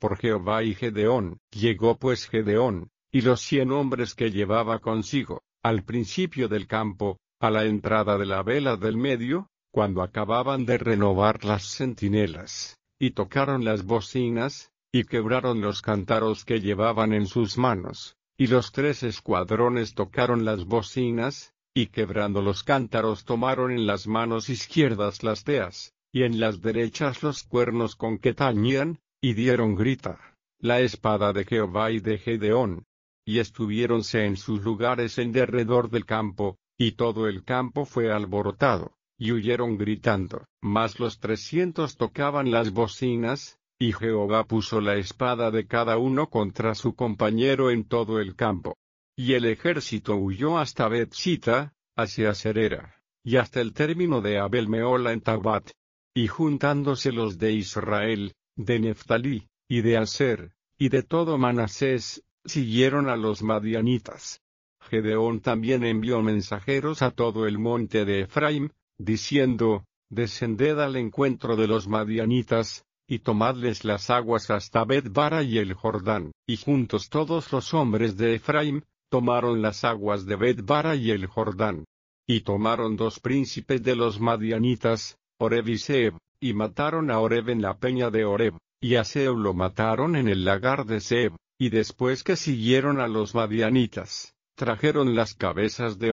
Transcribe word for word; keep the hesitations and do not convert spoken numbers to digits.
por Jehová y Gedeón. Llegó pues Gedeón, y los cien hombres que llevaba consigo, al principio del campo, a la entrada de la vela del medio, cuando acababan de renovar las centinelas, y tocaron las bocinas, y quebraron los cántaros que llevaban en sus manos, y los tres escuadrones tocaron las bocinas, y quebrando los cántaros tomaron en las manos izquierdas las teas, y en las derechas los cuernos con que tañían, y dieron grita, la espada de Jehová y de Gedeón. Y estuviéronse en sus lugares en derredor del campo, y todo el campo fue alborotado, y huyeron gritando. Mas los trescientos tocaban las bocinas, y Jehová puso la espada de cada uno contra su compañero en todo el campo. Y el ejército huyó hasta Bet-sita, hacia Serera, y hasta el término de Abel-mehola en Tabat. Y juntándose los de Israel, de Neftalí, y de Aser, y de todo Manasés, siguieron a los madianitas. Gedeón también envió mensajeros a todo el monte de Efraim, diciendo, descended al encuentro de los madianitas, y tomadles las aguas hasta Bet-bara y el Jordán. Y juntos todos los hombres de Efraim, tomaron las aguas de Bet-bara y el Jordán. Y tomaron dos príncipes de los madianitas, Oreb y Zeeb, y mataron a Oreb en la peña de Oreb, y a Zeeb lo mataron en el lagar de Zeeb. Y después que siguieron a los madianitas, trajeron las cabezas de